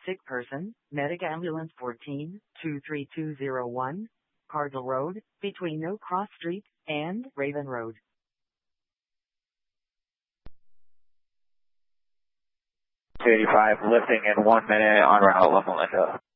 sick person, Medic Ambulance 14-23201, Cardinal Road, between No Cross Street and Raven Road. 285, lifting in 1 minute on route La Melinda.